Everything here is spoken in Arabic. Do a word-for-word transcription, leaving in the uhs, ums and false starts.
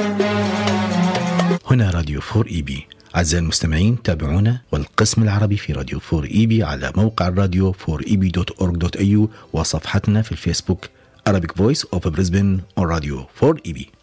هنا راديو فور إي بي. أعزائي المستمعين تابعونا والقسم العربي في راديو فور إي بي على موقع الراديو فور إي بي دوت أورغ دوت إيه يو وصفحتنا في الفيسبوك Arabic Voice of Brisbane on Radio فور إي بي.